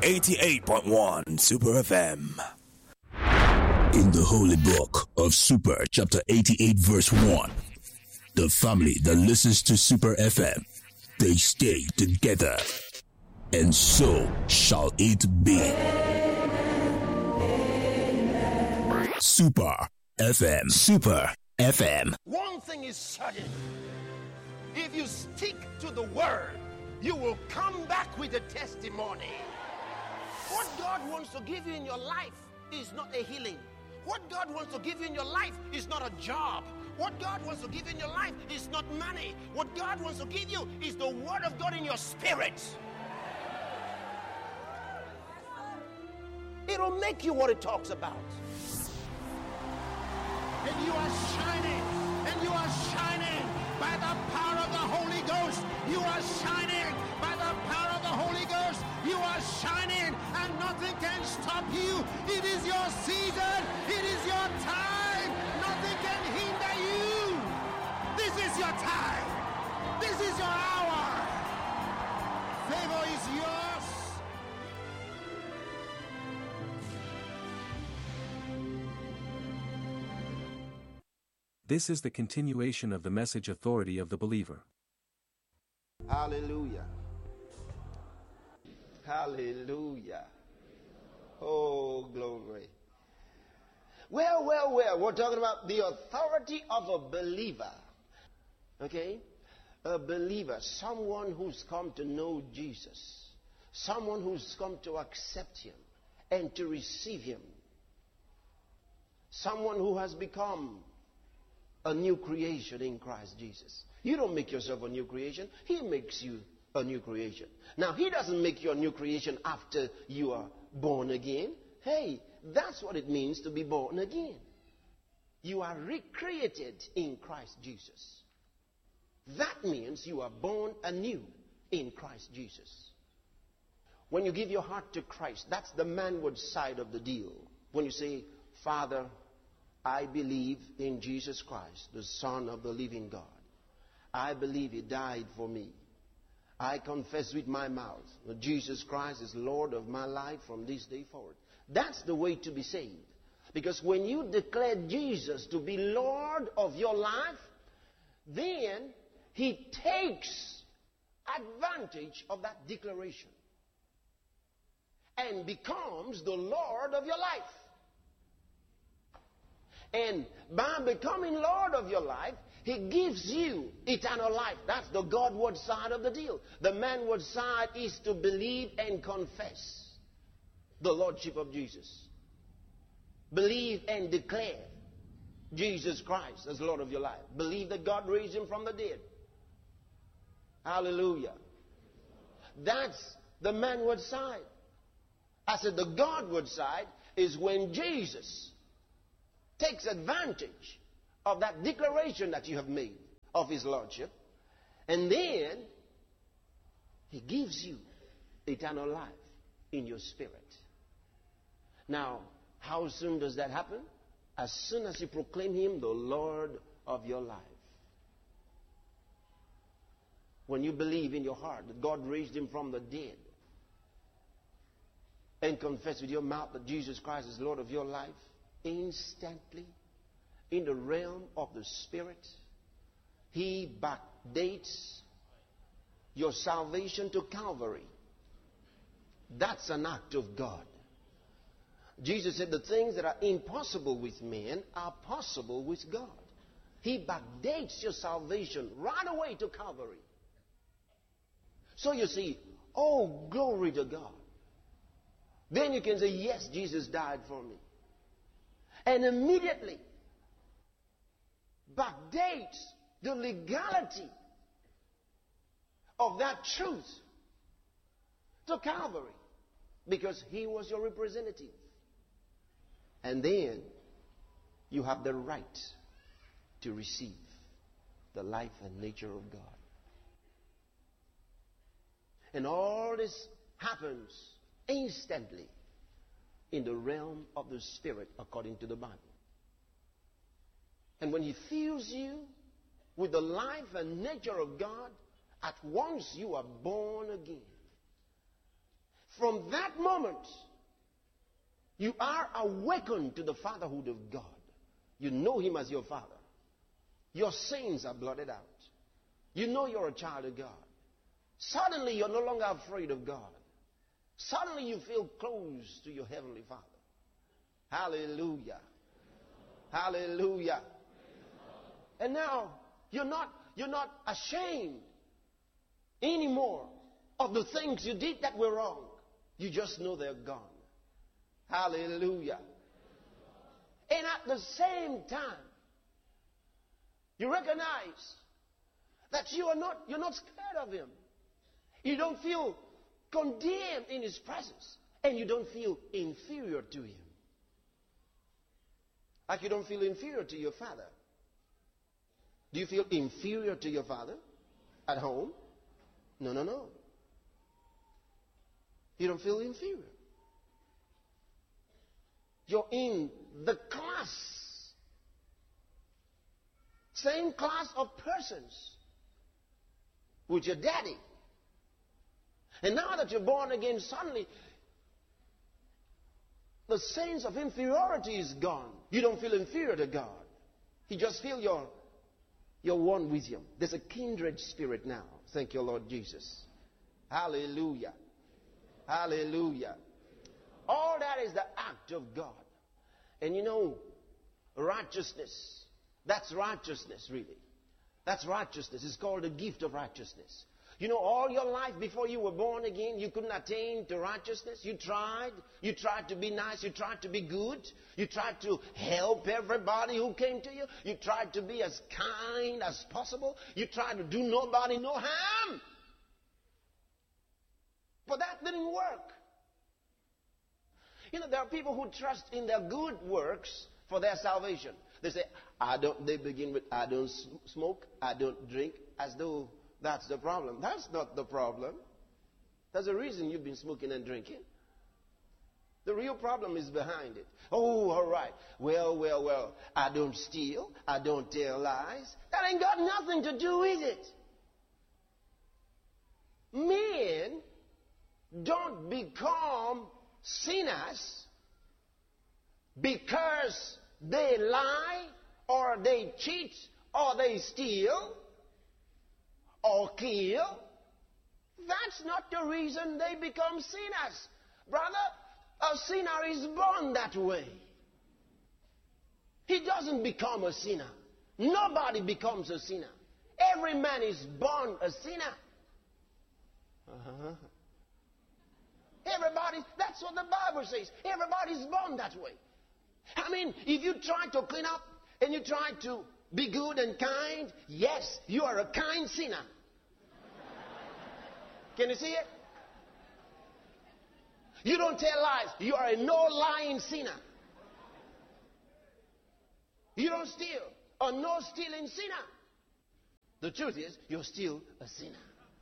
88.1 Super FM. In the holy book of Super, chapter 88, verse 1, the family that listens to Super FM, they stay together, and so shall it be. Super FM. Super FM. One thing is certain. If you stick to the word, you will come back with a testimony. What God wants to give you in your life is not a healing. What God wants to give you in your life is not a job. What God wants to give you in your life is not money. What God wants to give you is the word of God in your spirit. It'll make you what it talks about. And you are shining. And you are shining by the power of the Holy Ghost. You are shining by the power of the Holy Ghost. You are shining and nothing can stop you. It is your season. It is your time. Nothing can hinder you. This is your time. This is your hour. Favor is yours. This is the continuation of the message authority of the believer. Hallelujah. Hallelujah. Oh, glory. Well. We're talking about the authority of a believer. Okay? A believer. Someone who's come to know Jesus. Someone who's come to accept him and to receive him. Someone who has become a new creation in Christ Jesus. You don't make yourself a new creation. He makes you a new creation. Now, he doesn't make you a new creation after you are born again. Hey, that's what it means to be born again. You are recreated in Christ Jesus. That means you are born anew in Christ Jesus. When you give your heart to Christ, that's the manward side of the deal. When you say, Father, I believe in Jesus Christ, the Son of the living God. I believe he died for me. I confess with my mouth that Jesus Christ is Lord of my life from this day forward. That's the way to be saved. Because when you declare Jesus to be Lord of your life, then he takes advantage of that declaration and becomes the Lord of your life. And by becoming Lord of your life, he gives you eternal life. That's the Godward side of the deal. The manward side is to believe and confess the Lordship of Jesus. Believe and declare Jesus Christ as Lord of your life. Believe that God raised him from the dead. Hallelujah. That's the manward side. I said the Godward side is when Jesus takes advantage of that declaration that you have made of his lordship, and then he gives you eternal life in your spirit. Now, how soon does that happen? As soon as you proclaim him the Lord of your life. When you believe in your heart that God raised him from the dead, and confess with your mouth that Jesus Christ is Lord of your life, instantly, in the realm of the Spirit, he backdates your salvation to Calvary. That's an act of God. Jesus said the things that are impossible with men are possible with God. He backdates your salvation right away to Calvary. So you see, oh, glory to God. Then you can say, yes, Jesus died for me. And immediately backdates the legality of that truth to Calvary, because he was your representative. And then you have the right to receive the life and nature of God. And all this happens instantly in the realm of the Spirit, according to the Bible. And when he fills you with the life and nature of God, at once you are born again. From that moment, you are awakened to the fatherhood of God. You know Him as your Father. Your sins are blotted out. You know you're a child of God. Suddenly, you're no longer afraid of God. Suddenly, you feel close to your Heavenly Father. Hallelujah. Hallelujah. And now, you're not ashamed anymore of the things you did that were wrong. You just know they're gone. Hallelujah. And at the same time, you recognize that you're not scared of Him. You don't feel condemned in His presence. And you don't feel inferior to Him. Like you don't feel inferior to your father. Do you feel inferior to your father at home? No. You don't feel inferior. You're in the class. Same class of persons with your daddy. And now that you're born again, suddenly the sense of inferiority is gone. You don't feel inferior to God. You just feel you're one with Him. There's a kindred spirit now. Thank you, Lord Jesus. Hallelujah. Hallelujah. All that is the act of God. And you know, righteousness, that's righteousness really. That's righteousness. It's called the gift of righteousness. You know, all your life before you were born again, you couldn't attain to righteousness. You tried to be nice. You tried to be good. You tried to help everybody who came to you. You tried to be as kind as possible. You tried to do nobody no harm. But that didn't work. You know, there are people who trust in their good works for their salvation. They say, they begin with, I don't smoke, I don't drink, as though that's the problem. That's not the problem. There's a reason you've been smoking and drinking. The real problem is behind it. Oh, all right. Well, I don't steal, I don't tell lies. That ain't got nothing to do with it. Men don't become sinners because they lie or they cheat or they steal or kill. That's not the reason they become sinners. Brother, a sinner is born that way. He doesn't become a sinner. Nobody becomes a sinner. Every man is born a sinner. Everybody, that's what the Bible says. Everybody's born that way. I mean, if you try to clean up and you try to be good and kind, yes, you are a kind sinner. Can you see it? You don't tell lies. You are a no-lying sinner. You don't steal. A no-stealing sinner. The truth is, you're still a sinner.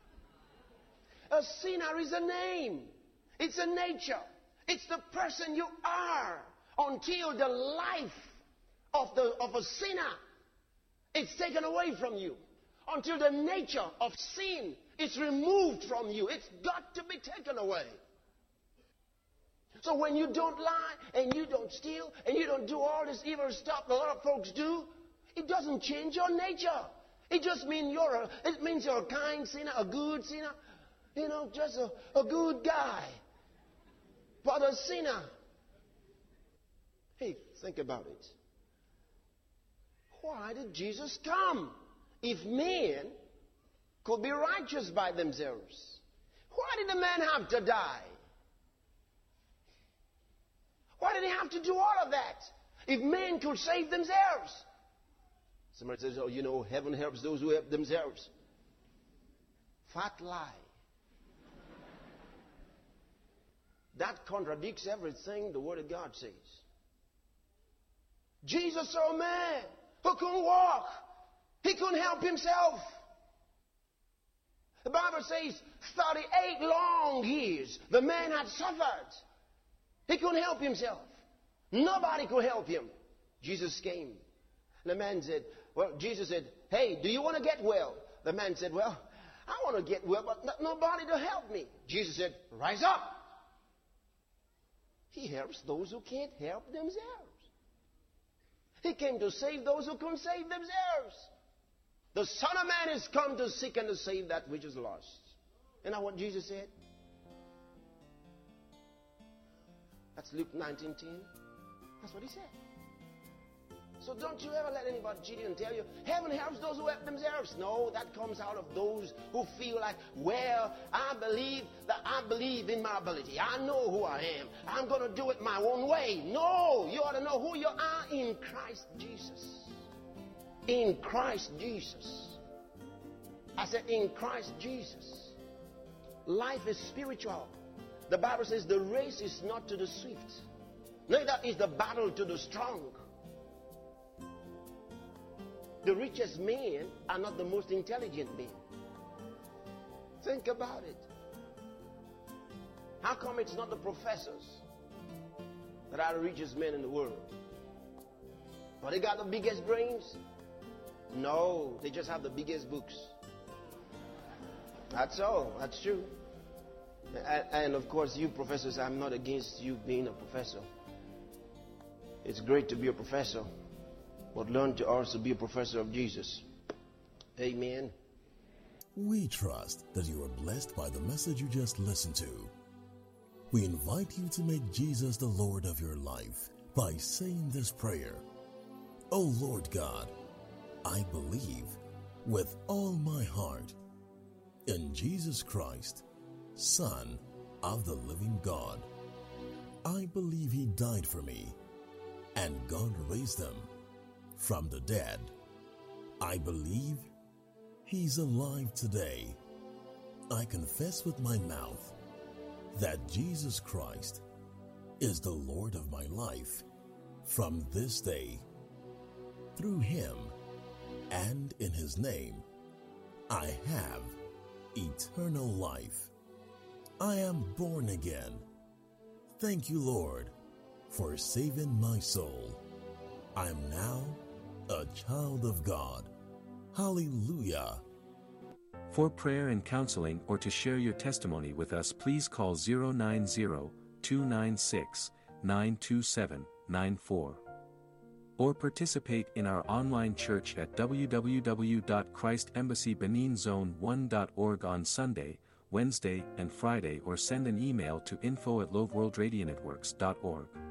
A sinner is a name. It's a nature. It's the person you are until the life of a sinner is taken away from you. Until the nature of sin is removed from you. It's got to be taken away. So when you don't lie and you don't steal and you don't do all this evil stuff a lot of folks do, it doesn't change your nature. It just means you're a kind sinner, a good sinner, you know, just a good guy. But a sinner. Hey, think about it. Why did Jesus come? If men could be righteous by themselves, why did the man have to die? Why did he have to do all of that? If men could save themselves. Somebody says, oh, you know, heaven helps those who help themselves. Fat lie. That contradicts everything the Word of God says. Jesus saw a man who couldn't walk. He couldn't help himself. The Bible says 38 long years the man had suffered. He couldn't help himself. Nobody could help him. Jesus came. And the man said, Jesus said, hey, do you want to get well? The man said, well, I want to get well, but nobody to help me. Jesus said, rise up. He helps those who can't help themselves. He came to save those who couldn't save themselves. The Son of Man is come to seek and to save that which is lost. Isn't that what Jesus said? That's Luke 19:10. That's what he said. So don't you ever let anybody cheat you and tell you, heaven helps those who help themselves. No, that comes out of those who feel like, well, I believe in my ability. I know who I am. I'm going to do it my own way. No, you ought to know who you are in Christ Jesus. In Christ Jesus. I said in Christ Jesus. Life is spiritual. The Bible says the race is not to the swift, neither is the battle to the strong. The richest men are not the most intelligent men. Think about it. How come it's not the professors that are the richest men in the world? But they got the biggest brains? No, they just have the biggest books. That's all. That's true. And of course, you professors, I'm not against you being a professor. It's great to be a professor. But learn to also be a professor of Jesus. Amen. We trust that you are blessed by the message you just listened to. We invite you to make Jesus the Lord of your life by saying this prayer. Oh Lord God, I believe with all my heart in Jesus Christ, Son of the living God. I believe He died for me and God raised Him from the dead. I believe He's alive today. I confess with my mouth that Jesus Christ is the Lord of my life from this day. Through Him and in His name, I have eternal life. I am born again. Thank you, Lord, for saving my soul. I am now a child of God. Hallelujah. For prayer and counseling or to share your testimony with us, please call 090-296-92794. Or participate in our online church at www.christembassybeninzone1.org on Sunday, Wednesday, and Friday, or send an email to info@loveworldradionetworks.org.